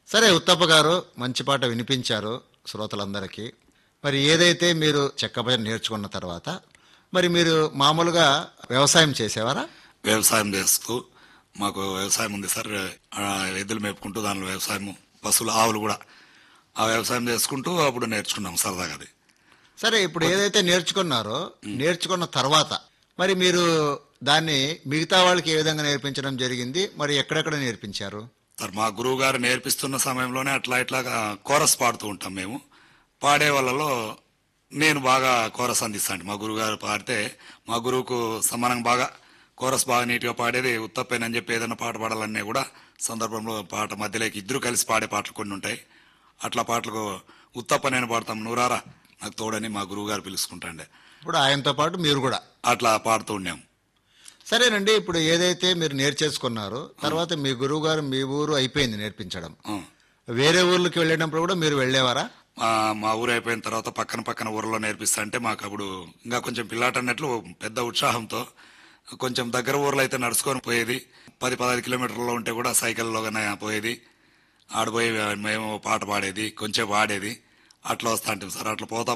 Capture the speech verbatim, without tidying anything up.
సరే ఉత్తప్ప గారు మంచి పాట వినిపించారు శ్రోతలందరికీ. మరి ఏదైతే మీరు చెక్క భజన నేర్చుకున్న తర్వాత మరి మీరు మామూలుగా వ్యవసాయం చేసేవారా? వ్యవసాయం చేస్తూ మాకు వ్యవసాయం ఉంది సార్. ఆ, ఎద్దులు మేపుకుంటూ దానిలో వ్యవసాయం, పశువులు, ఆవులు కూడా ఆ వ్యవసాయం చేసుకుంటూ అప్పుడు నేర్చుకున్నాం సరదాగా అది. సరే ఇప్పుడు ఏదైతే నేర్చుకున్నారో నేర్చుకున్న తర్వాత మరి మీరు దాన్ని మిగతా వాళ్ళకి ఏ విధంగా నేర్పించడం జరిగింది? మరి ఎక్కడెక్కడ నేర్పించారు? సార్ మా గురువు గారు నేర్పిస్తున్న సమయంలోనే అట్లా ఇట్లా కోరస్ పాడుతూ ఉంటాం మేము. పాడే వాళ్ళలో నేను బాగా కోరస్ అందిస్తాను. మా గురువు గారు పాడితే మా గురువుకు సమానంగా బాగా కోరస్ బాగా నీట్గా పాడేది ఉత్తప్పేనని చెప్పి ఏదైనా పాట పాడాలన్నీ కూడా సందర్భంలో పాట మధ్యలోకి ఇద్దరు కలిసి పాడే పాటలు కొన్ని ఉంటాయి. అట్లా పాటలకు ఉత్తప్ప నేను పాడతాం నూరారా నాకు తోడని మా గురువు గారు పిలుచుకుంటాండే. ఇప్పుడు ఆయనతో పాటు మీరు కూడా అట్లా పాడుతూ ఉన్నాం. సరేనండి. ఇప్పుడు ఏదైతే మీరు నేర్చేసుకున్నారో తర్వాత మీ గురువు గారు మీ ఊరు అయిపోయింది నేర్పించడం, ఆ. వేరే ఊర్లకి వెళ్ళేటప్పుడు కూడా మీరు వెళ్ళేవారా? మా మా ఊరు అయిపోయిన తర్వాత పక్కన పక్కన ఊర్లో నేర్పిస్తా అంటే మాకు అప్పుడు ఇంకా కొంచెం పిల్లాట అన్నట్లు పెద్ద ఉత్సాహంతో కొంచెం దగ్గర ఊర్లో అయితే నడుచుకొని పోయేది. పది పదహైదు కిలోమీటర్లో ఉంటే కూడా సైకిల్లోగానే పోయేది. ఆడిపోయి మేము పాట పాడేది, కొంచెం పాడేది. అట్లా వస్తా ఉంటాం సార్. అట్లా పోతా